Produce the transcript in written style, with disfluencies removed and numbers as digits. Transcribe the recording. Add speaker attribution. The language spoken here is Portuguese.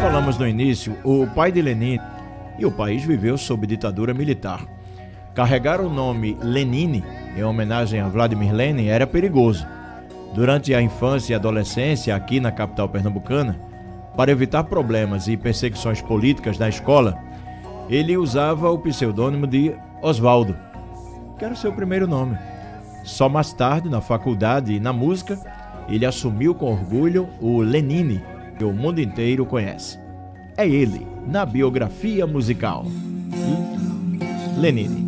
Speaker 1: falamos no início, o pai de Lenin e o país viveu sob ditadura militar. Carregar o nome Lenine, em homenagem a Vladimir Lenin, era perigoso. Durante a infância e adolescência aqui na capital pernambucana, para evitar problemas e perseguições políticas na escola, ele usava o pseudônimo de Oswaldo, que era o seu primeiro nome. Só mais tarde, na faculdade e na música, ele assumiu com orgulho o Lenine, que o mundo inteiro conhece. É ele, na biografia musical. Lenine.